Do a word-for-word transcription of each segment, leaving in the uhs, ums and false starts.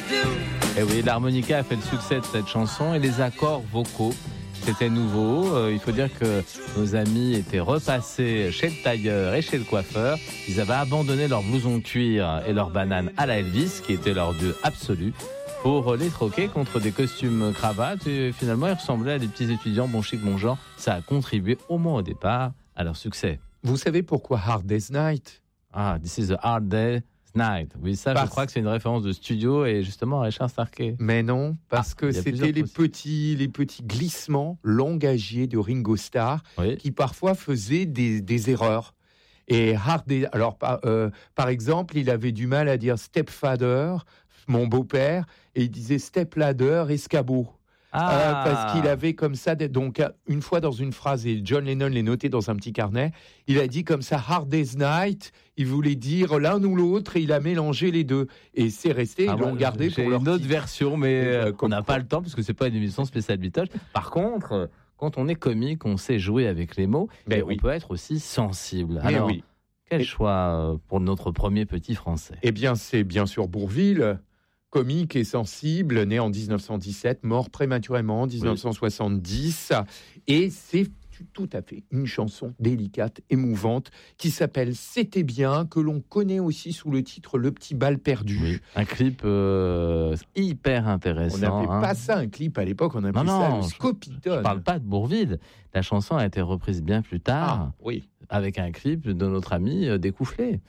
Et oui, l'harmonica a fait le succès de cette chanson et les accords vocaux, c'était nouveau. Euh, il faut dire que nos amis étaient repassés chez le tailleur et chez le coiffeur. Ils avaient abandonné leur blouson cuir et leur banane à la Elvis, qui était leur dieu absolu, pour les troquer contre des costumes cravates. Et finalement, ils ressemblaient à des petits étudiants bon chic, bon genre. Ça a contribué au moins au départ à leur succès. Vous savez pourquoi Hard Day's Night? Ah, this is a hard day's night. Oui, ça, parce... je crois que c'est une référence de studio et justement à Richard Starkey. Mais non, parce ah, que c'était les petits, les petits glissements langagiers de Ringo Starr oui. qui parfois faisaient des, des erreurs. Et Hard Day, alors par, euh, par exemple, il avait du mal à dire stepfather, mon beau-père, et il disait stepladder, escabeau. Ah. Euh, parce qu'il avait comme ça, donc une fois dans une phrase, et John Lennon l'a noté dans un petit carnet, il a dit comme ça, Hard Day's Night, il voulait dire l'un ou l'autre, et il a mélangé les deux. Et c'est resté, ah ils l'ont ouais, gardé pour leur une autre titre. version, mais euh, on n'a pas le temps, parce que c'est pas une émission spéciale Beatles. Par contre, quand on est comique, on sait jouer avec les mots, mais oui. on peut être aussi sensible. Mais Alors, oui. quel et... choix pour notre premier petit français? Eh bien, c'est bien sûr Bourvil. Comique et sensible, né en dix-neuf cent dix-sept, mort prématurément en dix-neuf cent soixante-dix. Oui. Et c'est tout à fait une chanson délicate, émouvante, qui s'appelle « C'était bien », que l'on connaît aussi sous le titre « Le petit bal perdu oui. ». Un clip euh, hyper intéressant. On n'appelait hein. pas ça un clip à l'époque, on appelait non, ça non, le Scopitone. Je ne parle pas de Bourvil. La chanson a été reprise bien plus tard, ah, oui. avec un clip de notre ami euh, Découflé.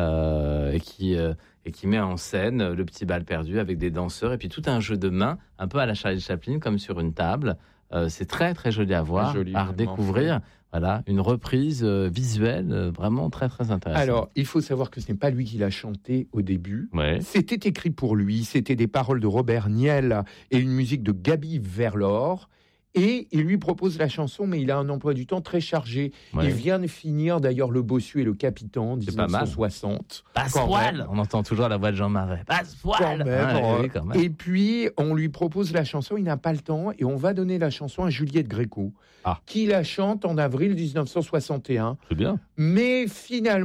Euh, et, qui, euh, et qui met en scène le petit bal perdu avec des danseurs et puis tout un jeu de mains, un peu à la Charlie Chaplin, comme sur une table. Euh, c'est très très joli à voir, joli, à redécouvrir. Fait. Voilà, une reprise euh, visuelle euh, vraiment très très intéressante. Alors, il faut savoir que ce n'est pas lui qui l'a chanté au début. Ouais. C'était écrit pour lui, c'était des paroles de Robert Niel et une musique de Gaby Verlor. Et il lui propose la chanson, mais il a un emploi du temps très chargé. Ouais. Il vient de finir d'ailleurs Le Bossu et le Capitan, dix-neuf cent soixante. Passepoil, on entend toujours la voix de Jean Marais. Passepoil. Ah, oui, quand même. Et puis on lui propose la chanson, il n'a pas le temps, et on va donner la chanson à Juliette Gréco, ah. qui la chante en avril dix-neuf cent soixante et un. C'est bien. Mais finalement